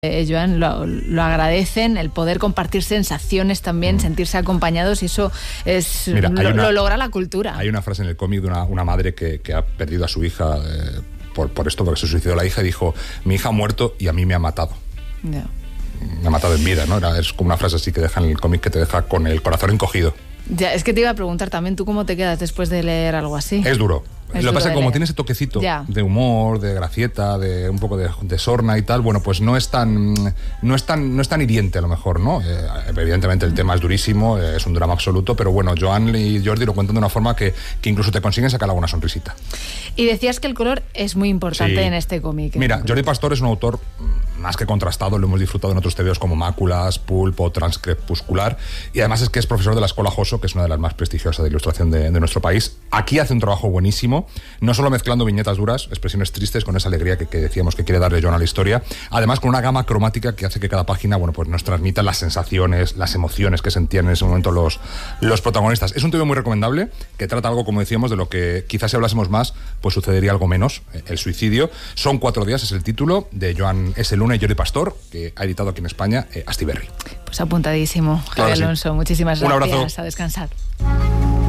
Joan, lo agradecen, el poder compartir sensaciones también, sentirse acompañados, y eso es lo logra la cultura. Hay una frase en el cómic de una madre que ha perdido a su hija por esto, porque se suicidó la hija, y dijo: mi hija ha muerto y a mí me ha matado. Yeah. Me ha matado en vida, ¿no? Es como una frase así que deja en el cómic, que te deja con el corazón encogido. Ya, es que te iba a preguntar también, ¿tú cómo te quedas después de leer algo así? Es duro. Lo que pasa es que como tiene ese toquecito de humor, de gracieta, de un poco de sorna y tal, bueno, pues no es tan hiriente a lo mejor, ¿no? Evidentemente el tema es durísimo, es un drama absoluto, pero bueno, Joan y Jordi lo cuentan de una forma que incluso te consiguen sacar alguna sonrisita. Y decías que el color es muy importante en este cómic. Mira, Jordi Pastor es un autor más que contrastado, lo hemos disfrutado en otros TVOs como Máculas, Pulp o Transcrepuscular, y además es que es profesor de la Escuela Joso, que es una de las más prestigiosas de ilustración de nuestro país. Aquí hace un trabajo buenísimo, no solo mezclando viñetas duras, expresiones tristes, con esa alegría que decíamos que quiere darle Joan a la historia, además con una gama cromática que hace que cada página, bueno, pues nos transmita las sensaciones, las emociones que sentían en ese momento los protagonistas. Es un TVO muy recomendable, que trata algo, como decíamos, de lo que quizás si hablásemos más, pues sucedería algo menos, el suicidio. Son 4 días, es el título, de Joan S. Luna y Jordi Pastor, que ha editado aquí en España Astiberri. Pues apuntadísimo, Javier Alonso. Muchísimas gracias. Un abrazo. A descansar.